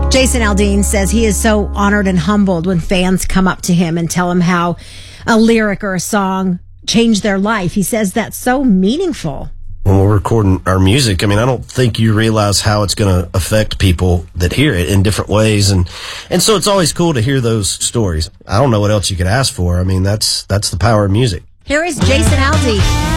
Jason Aldean says he is so honored and humbled when fans come up to him and tell him how a lyric or a song changed their life. He says that's so meaningful. When we're recording our music, I mean, I don't think you realize how it's going to affect people that hear it in different ways. And so it's always cool to hear those stories. I don't know what else you could ask for. I mean, that's the power of music. Here is Jason Aldean.